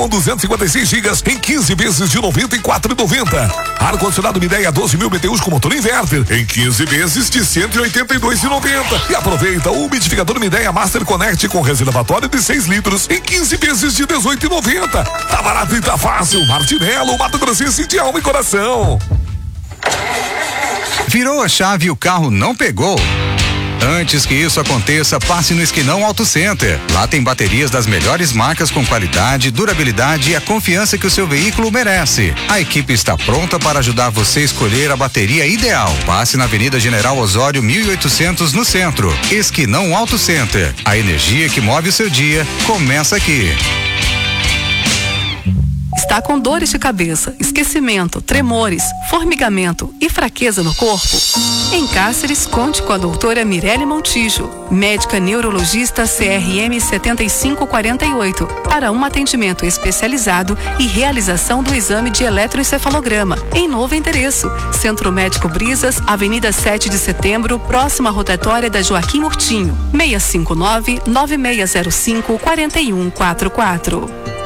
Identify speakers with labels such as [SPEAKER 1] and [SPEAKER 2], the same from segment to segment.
[SPEAKER 1] com 256 gigas em 15 vezes de R$ 94,90. Ar-condicionado Midea 12.000 BTUs com motor inverter em 15 vezes de R$ 182,90. E aproveita o umidificador Midea Master Connect com reservatório de 6 litros em 15 vezes de R$ 18,90. Tá barato e tá fácil. Martinello, Mato Grossense de alma e coração.
[SPEAKER 2] Virou a chave e o carro não pegou? Antes que isso aconteça, passe no Esquinão Auto Center. Lá tem baterias das melhores marcas com qualidade, durabilidade e a confiança que o seu veículo merece. A equipe está pronta para ajudar você a escolher a bateria ideal. Passe na Avenida General Osório 1800 no centro. Esquinão Auto Center. A energia que move o seu dia começa aqui.
[SPEAKER 3] Está com dores de cabeça, esquecimento, tremores, formigamento e fraqueza no corpo? Em Cáceres, conte com a doutora Mirelle Montijo, médica neurologista CRM 7548, para um atendimento especializado e realização do exame de eletroencefalograma. Em novo endereço, Centro Médico Brisas, Avenida 7 de Setembro, próxima à rotatória da Joaquim Murtinho, 659-9605-4144.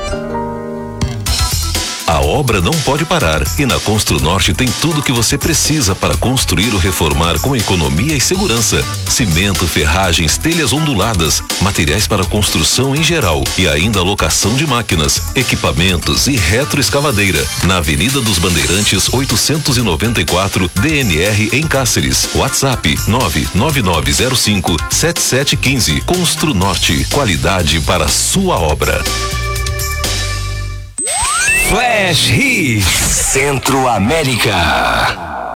[SPEAKER 4] A obra não pode parar e na Construnorte tem tudo que você precisa para construir ou reformar com economia e segurança. Cimento, ferragens, telhas onduladas, materiais para construção em geral e ainda locação de máquinas, equipamentos e retroescavadeira. Na Avenida dos Bandeirantes 894 DNR em Cáceres. WhatsApp 99905-7715. Construnorte, qualidade para sua obra.
[SPEAKER 5] Flash Hits Centro América.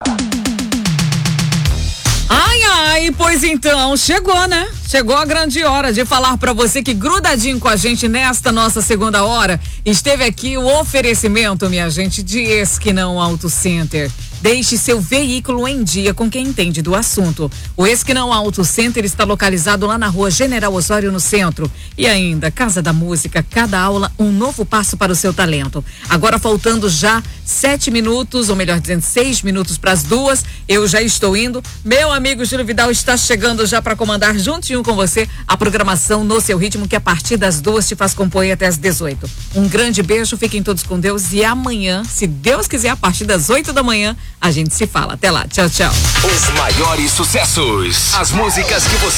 [SPEAKER 6] Ai, pois então, chegou, né? Chegou a grande hora de falar pra você que grudadinho com a gente nesta nossa segunda hora, esteve aqui o oferecimento, minha gente, de Esquinão Auto Center. Deixe seu veículo em dia com quem entende do assunto. O Esquinão Auto Center está localizado lá na rua General Osório, no centro. E ainda, Casa da Música, cada aula um novo passo para o seu talento. Agora faltando já 7 minutos, ou melhor dizendo, 6 minutos para as 2, eu já estou indo. Meu amigo Júlio Vidal está chegando já para comandar juntinho com você a programação no seu ritmo, que a partir das 2 te faz companhia até as 18. Um grande beijo, fiquem todos com Deus e amanhã, se Deus quiser, a partir das 8 da manhã, a gente se fala. Até lá. Tchau, tchau.
[SPEAKER 5] Os maiores sucessos. As músicas que você